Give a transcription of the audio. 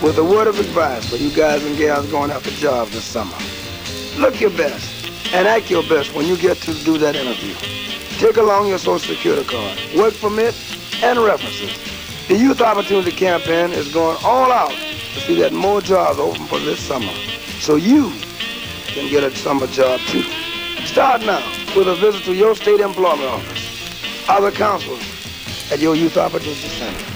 with a word of advice for you guys and gals going after jobs this summer. Look your best and act your best when you get to do that interview. Take along your Social Security card, work permit, and references. The Youth Opportunity Campaign is going all out to see that more jobs open for this summer, so you can get a summer job too. Start now with a visit to your state employment office, other councils at your Youth Opportunity Center.